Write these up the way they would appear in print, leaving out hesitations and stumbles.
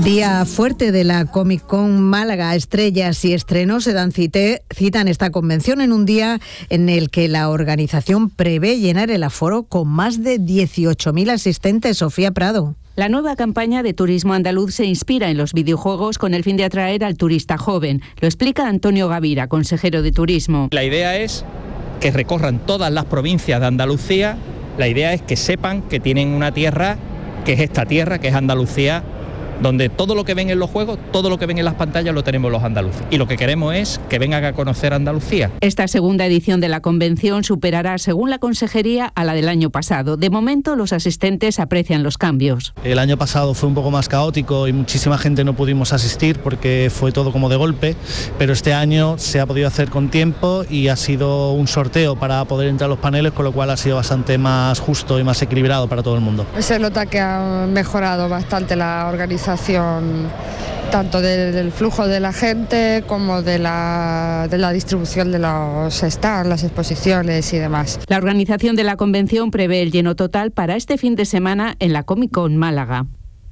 Día fuerte de la Comic Con Málaga. Estrellas y estrenos se dan cita en esta convención en un día en el que la organización prevé llenar el aforo con más de 18.000 asistentes. Sofía Prado. La nueva campaña de turismo andaluz se inspira en los videojuegos con el fin de atraer al turista joven. Lo explica Antonio Gavira, consejero de Turismo. La idea es que recorran todas las provincias de Andalucía. La idea es que sepan que tienen una tierra, que es esta tierra, que es Andalucía, donde todo lo que ven en los juegos, todo lo que ven en las pantallas lo tenemos los andaluces. Y lo que queremos es que vengan a conocer Andalucía. Esta segunda edición de la convención superará, según la consejería, a la del año pasado. De momento, los asistentes aprecian los cambios. El año pasado fue un poco más caótico y muchísima gente no pudimos asistir porque fue todo como de golpe, pero este año se ha podido hacer con tiempo y ha sido un sorteo para poder entrar a los paneles, con lo cual ha sido bastante más justo y más equilibrado para todo el mundo. Se nota que ha mejorado bastante la organización, tanto del flujo de la gente como de la distribución de los stands, las exposiciones y demás. La organización de la convención prevé el lleno total para este fin de semana en la Comic Con Málaga.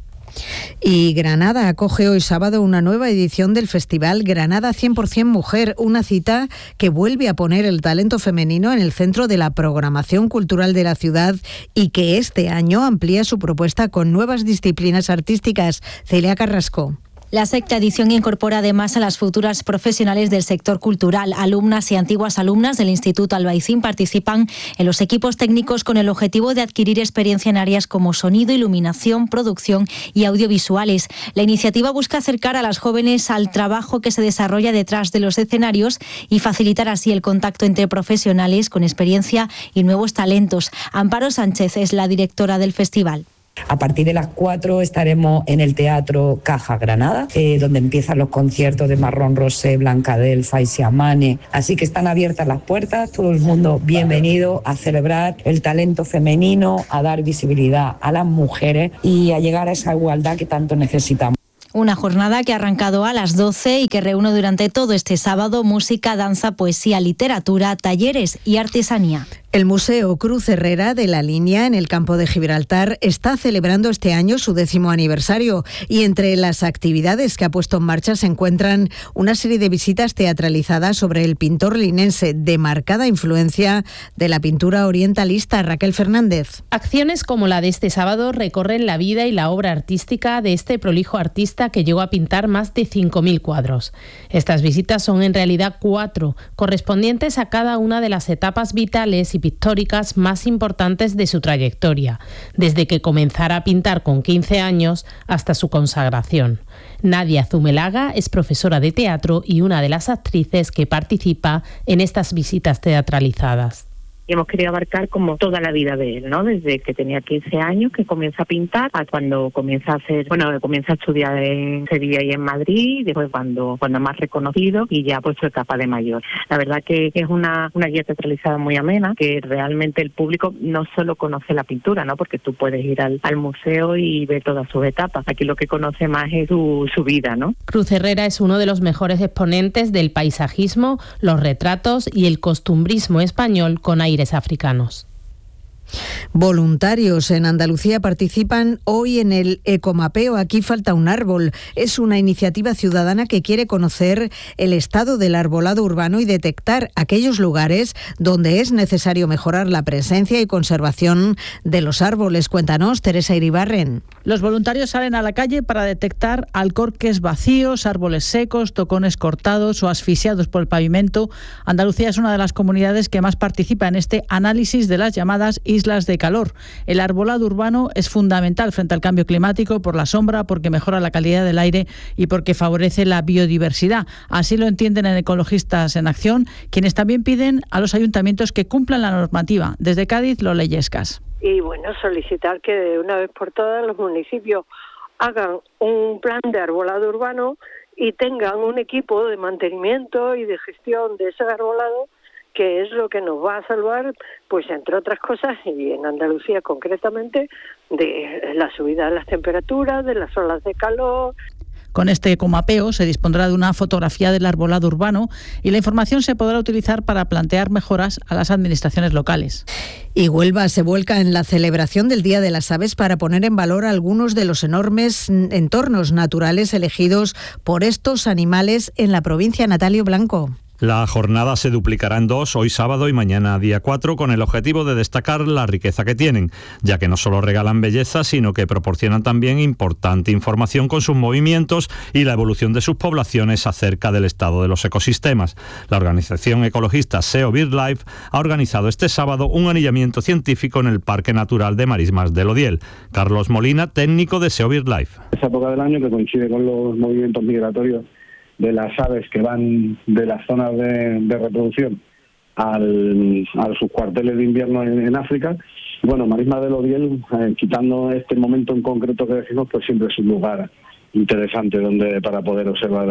Y Granada acoge hoy sábado una nueva edición del festival Granada 100% Mujer, una cita que vuelve a poner el talento femenino en el centro de la programación cultural de la ciudad y que este año amplía su propuesta con nuevas disciplinas artísticas. Celia Carrasco. La sexta edición incorpora además a las futuras profesionales del sector cultural. Alumnas y antiguas alumnas del Instituto Albaicín participan en los equipos técnicos con el objetivo de adquirir experiencia en áreas como sonido, iluminación, producción y audiovisuales. La iniciativa busca acercar a las jóvenes al trabajo que se desarrolla detrás de los escenarios y facilitar así el contacto entre profesionales con experiencia y nuevos talentos. Amparo Sánchez es la directora del festival. A partir de las 4 estaremos en el Teatro Caja Granada, donde empiezan los conciertos de Marrón Rosé, Blancadel, Faisiamane. Así que están abiertas las puertas, todo el mundo bienvenido a celebrar el talento femenino, a dar visibilidad a las mujeres y a llegar a esa igualdad que tanto necesitamos. Una jornada que ha arrancado a las 12 y que reúne durante todo este sábado música, danza, poesía, literatura, talleres y artesanía. El Museo Cruz Herrera de la Línea, en el campo de Gibraltar, está celebrando este año su 10º aniversario y entre las actividades que ha puesto en marcha se encuentran una serie de visitas teatralizadas sobre el pintor linense de marcada influencia de la pintura orientalista. Raquel Fernández. Acciones como la de este sábado recorren la vida y la obra artística de este prolijo artista que llegó a pintar más de 5.000 cuadros. Estas visitas son en realidad 4, correspondientes a cada una de las etapas vitales y pictóricas más importantes de su trayectoria, desde que comenzara a pintar con 15 años hasta su consagración. Nadia Zumelaga es profesora de teatro y una de las actrices que participa en estas visitas teatralizadas. Y hemos querido abarcar como toda la vida de él, ¿no? Desde que tenía 15 años, que comienza a pintar, a cuando comienza a estudiar en Sevilla y en Madrid, y después cuando es más reconocido y ya pues su etapa de mayor. La verdad que es una guía teatralizada muy amena, que realmente el público no solo conoce la pintura, ¿no? Porque tú puedes ir al museo y ver todas sus etapas. Aquí lo que conoce más es su vida, ¿no? Cruz Herrera es uno de los mejores exponentes del paisajismo, los retratos y el costumbrismo español con aires africanos. Voluntarios en Andalucía participan hoy en el Ecomapeo Aquí falta un árbol. Es una iniciativa ciudadana que quiere conocer el estado del arbolado urbano y detectar aquellos lugares donde es necesario mejorar la presencia y conservación de los árboles. Cuéntanos, Teresa Iribarren. Los voluntarios salen a la calle para detectar alcorques vacíos, árboles secos, tocones cortados o asfixiados por el pavimento. Andalucía es una de las comunidades que más participa en este análisis de las llamadas islas de calor. El arbolado urbano es fundamental frente al cambio climático por la sombra, porque mejora la calidad del aire y porque favorece la biodiversidad. Así lo entienden en Ecologistas en Acción, quienes también piden a los ayuntamientos que cumplan la normativa. Desde Cádiz, Lola Illescas. Y bueno, solicitar que de una vez por todas los municipios hagan un plan de arbolado urbano y tengan un equipo de mantenimiento y de gestión de ese arbolado, que es lo que nos va a salvar, pues entre otras cosas, y en Andalucía concretamente, de la subida de las temperaturas, de las olas de calor. Con este comapeo se dispondrá de una fotografía del arbolado urbano y la información se podrá utilizar para plantear mejoras a las administraciones locales. Y Huelva se vuelca en la celebración del Día de las Aves para poner en valor algunos de los enormes entornos naturales elegidos por estos animales en la provincia. Natalio Blanco. La jornada se duplicará en 2, hoy sábado y mañana día 4, con el objetivo de destacar la riqueza que tienen, ya que no solo regalan belleza, sino que proporcionan también importante información con sus movimientos y la evolución de sus poblaciones acerca del estado de los ecosistemas. La organización ecologista SEO BirdLife ha organizado este sábado un anillamiento científico en el Parque Natural de Marismas del Odiel. Carlos Molina, técnico de SEO BirdLife. Esa época del año que coincide con los movimientos migratorios de las aves que van de las zonas de reproducción a sus cuarteles de invierno en África. Bueno, Marismas del Odiel, quitando este momento en concreto que decimos, pues siempre es un lugar interesante para poder observar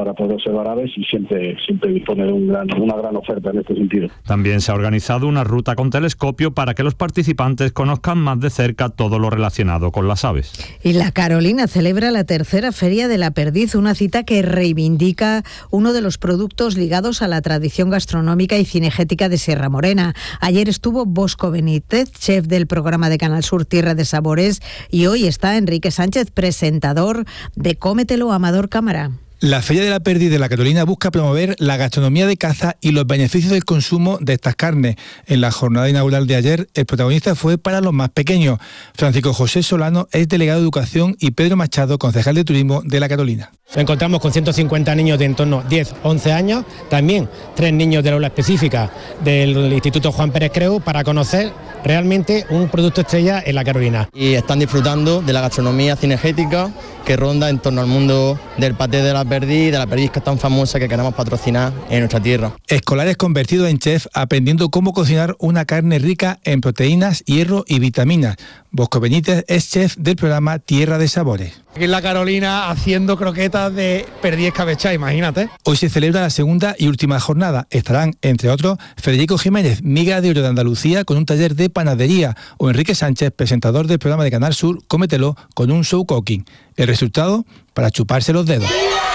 aves, y siempre dispone de una gran oferta en este sentido. También se ha organizado una ruta con telescopio para que los participantes conozcan más de cerca todo lo relacionado con las aves. Y La Carolina celebra la tercera Feria de la Perdiz, una cita que reivindica uno de los productos ligados a la tradición gastronómica y cinegética de Sierra Morena. Ayer estuvo Bosco Benítez, chef del programa de Canal Sur Tierra de Sabores, y hoy está Enrique Sánchez, presentador de Cómetelo, Amador Cámara. La Feria de la Perdiz de La Carolina busca promover la gastronomía de caza y los beneficios del consumo de estas carnes. En la jornada inaugural de ayer, el protagonista fue para los más pequeños. Francisco José Solano es delegado de Educación y Pedro Machado, concejal de Turismo de La Carolina. Nos encontramos con 150 niños de en torno a 10-11 años, también 3 niños del aula específica del Instituto Juan Pérez Creu, para conocer realmente un producto estrella en La Carolina. Y están disfrutando de la gastronomía cinegética que ronda en torno al mundo del paté de la perdiz, de la perdiz que es tan famosa que queremos patrocinar en nuestra tierra. Escolares convertidos en chef aprendiendo cómo cocinar una carne rica en proteínas, hierro y vitaminas. Bosco Benítez es chef del programa Tierra de Sabores. Aquí en La Carolina haciendo croquetas de perdiz escabechada, imagínate. Hoy se celebra la segunda y última jornada. Estarán, entre otros, Federico Jiménez, miga de oro de Andalucía, con un taller de panadería, o Enrique Sánchez, presentador del programa de Canal Sur Cómetelo, con un show cooking. El resultado, para chuparse los dedos.